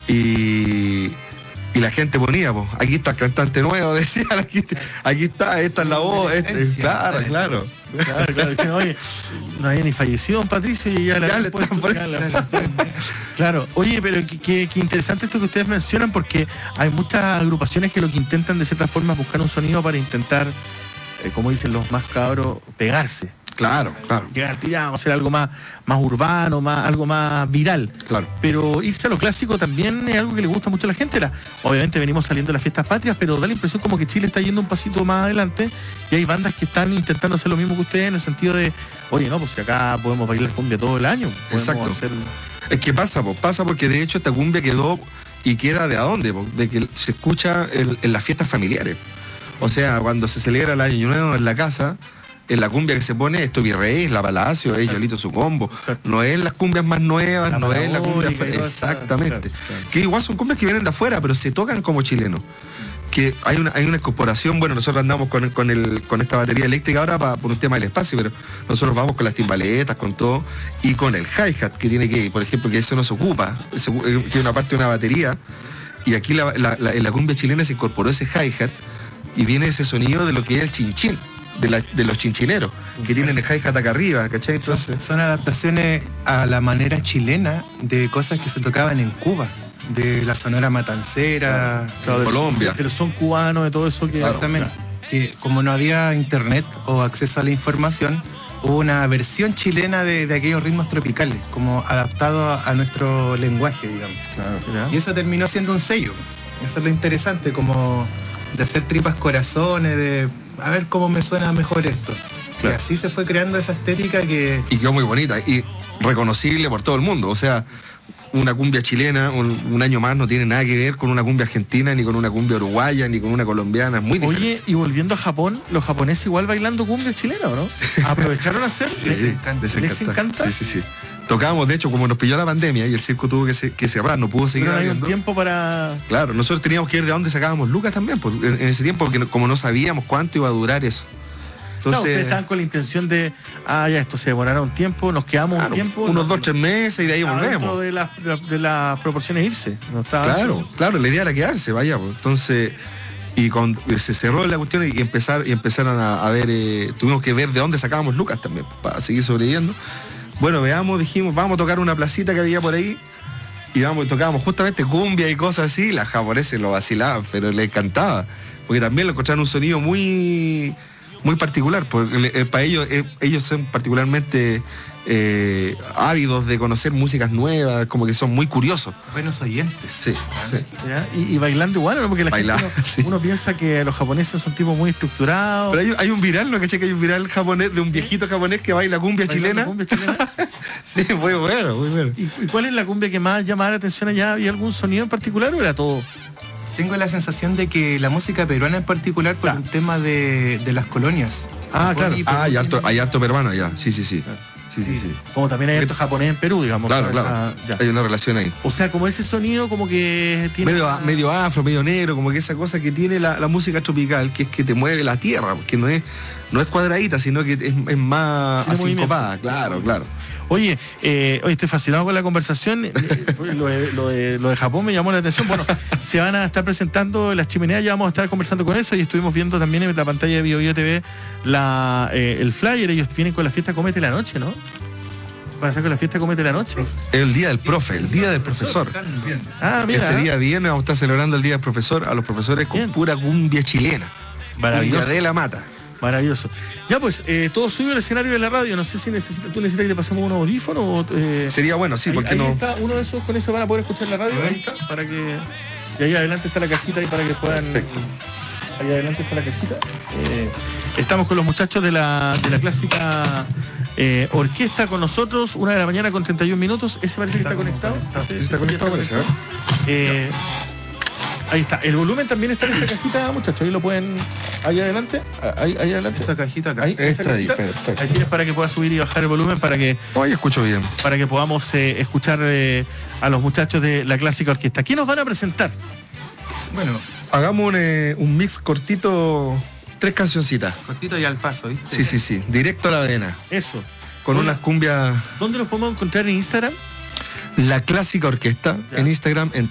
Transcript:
Y la gente ponía, pues, aquí está el cantante nuevo, decía, aquí está, esta es la voz, claro. Claro, oye, no había ni fallecido don Patricio y ya le están poniendo. Claro, oye, pero qué interesante esto que ustedes mencionan, porque hay muchas agrupaciones que lo que intentan de cierta forma es buscar un sonido para intentar, como dicen los más cabros, pegarse. Claro. Llegar tirado, hacer algo más urbano, algo más viral. Claro. Pero irse a lo clásico también es algo que le gusta mucho a la gente. Obviamente venimos saliendo de las fiestas patrias, pero da la impresión como que Chile está yendo un pasito más adelante y hay bandas que están intentando hacer lo mismo que ustedes en el sentido de, oye, no, pues si acá podemos bailar cumbia todo el año. Exacto. Es que pasa porque de hecho esta cumbia quedó y queda de a dónde, de que se escucha en las fiestas familiares. O sea, cuando se celebra el Año Nuevo en la casa, en la cumbia que se pone es Virrey, la Palacio, es Yolito su combo. No es las cumbias más nuevas, no es la cumbia. Exactamente. Claro. Que igual son cumbias que vienen de afuera, pero se tocan como chilenos. Que hay una incorporación, bueno, nosotros andamos con esta batería eléctrica ahora por un tema del espacio, pero nosotros vamos con las timbaletas, con todo, y con el hi-hat que tiene que, por ejemplo, que eso no se ocupa, que es una parte de una batería, y aquí en la cumbia chilena se incorporó ese hi-hat y viene ese sonido de lo que es el chinchín. De los chinchineros, que tienen el hi-hat acá arriba, ¿cachai? Entonces, son adaptaciones a la manera chilena de cosas que se tocaban en Cuba, de la Sonora Matancera, de Colombia. Del son cubano, de todo eso que... Exactamente. Que como no había internet o acceso a la información, hubo una versión chilena de aquellos ritmos tropicales, como adaptado a nuestro lenguaje, digamos. Claro. Y eso terminó siendo un sello. Eso es lo interesante, como de hacer tripas corazones, de a ver cómo me suena mejor esto. Claro. Y así se fue creando esa estética que... Y quedó muy bonita y reconocible por todo el mundo. O sea, una cumbia chilena, un año más, no tiene nada que ver con una cumbia argentina, ni con una cumbia uruguaya, ni con una colombiana. Es muy diferente. Oye, y volviendo a Japón, los japoneses igual bailando cumbia chilena, ¿o no? ¿Aprovecharon a hacer? Les encanta. Sí. Tocábamos, de hecho, como nos pilló la pandemia y el circo tuvo que cerrar, no pudo seguir. Pero hay un tiempo para... Claro, nosotros teníamos que ir de dónde sacábamos lucas también, pues, en ese tiempo, porque como no sabíamos cuánto iba a durar eso. Entonces, claro, ustedes estaban con la intención de, ya esto se demorará un tiempo, nos quedamos un tiempo. Unos 2-3 meses y de ahí volvemos. De las proporciones irse. No estaba claro, la idea era quedarse, vaya, pues. Entonces, y cuando se cerró la cuestión y empezaron a ver, tuvimos que ver de dónde sacábamos lucas también, para seguir sobreviviendo. Bueno, dijimos, vamos a tocar una placita que había por ahí y tocábamos justamente cumbia y cosas así, las japoneses lo vacilaban, pero les encantaba, porque también lo encontraron un sonido muy particular, porque para ellos son particularmente ávidos de conocer músicas nuevas, como que son muy curiosos. Buenos oyentes. Sí. Y bailando igual, ¿no? Porque la gente uno piensa que los japoneses son tipos muy estructurados. Pero hay un viral, ¿no? ¿Caché que hay un viral japonés de un viejito japonés que baila cumbia chilena? Sí, muy bueno. ¿Y cuál es la cumbia que más llamaba la atención allá? ¿Había algún sonido en particular o era todo? Tengo la sensación de que la música peruana en particular, por un tema de las colonias. Claro. Hay harto peruano allá, sí. Sí. Como también hay harto japonés en Perú, digamos. Claro. Hay una relación ahí. O sea, como ese sonido como que tiene... Medio afro, medio negro, como que esa cosa que tiene la música tropical, que es que te mueve la tierra, porque no es cuadradita, sino que es más asincopada. Claro. Oye, estoy fascinado con la conversación. Lo de Japón me llamó la atención. Bueno, se van a estar presentando las chimeneas, ya vamos a estar conversando con eso y estuvimos viendo también en la pantalla de BioBio TV el flyer. Ellos vienen con la fiesta Comete la Noche, ¿no? Para estar con la fiesta Comete la Noche. El día del profe, el día del profesor. Mira. Este día viernes vamos a estar celebrando el día del profesor a los profesores con pura cumbia chilena. Maravilloso. Cumbia de la mata. Maravilloso. Ya pues, todo subió al escenario de la radio. No sé si tú necesitas que te pasemos unos audífonos. Sería bueno, sí, porque no. Ahí está uno de esos, con eso van a poder escuchar la radio. Ahí está, para que. Y ahí adelante está la cajita ahí para que puedan. Perfecto. Ahí adelante está la cajita. Estamos con los muchachos de la clásica orquesta con nosotros, 1:00 a.m. con 31 minutos. Ese parece que está conectado. Está conectado, parece, ahí está. El volumen también está en esa cajita, muchachos. Ahí lo pueden. Ahí adelante. Ahí adelante. Esta cajita acá. Ahí perfecto. Ahí tienes para que puedas subir y bajar el volumen para que. Hoy escucho bien. Para que podamos escuchar a los muchachos de la clásica orquesta. ¿Qué nos van a presentar? Bueno, hagamos un mix cortito, 3 cancioncitas. Cortito y al paso, ¿viste? Sí. Directo a la vena. Eso. Con unas cumbias. ¿Dónde los podemos encontrar en Instagram? La clásica orquesta. En Instagram, en